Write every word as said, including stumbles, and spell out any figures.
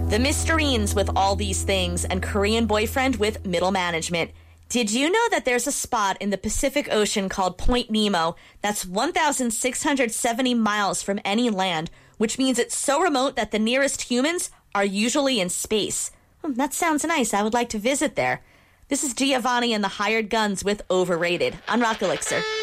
The Mysterines with all these things, and Korean boyfriend with middle management. Did you know that there's a spot in the Pacific Ocean called Point Nemo that's one thousand six hundred seventy miles from any land, which means it's so remote that the nearest humans are usually in space? Hmm, that sounds nice. I would like to visit there. This is Giovanni and the Hired Guns with Overrated on Rock Elixir.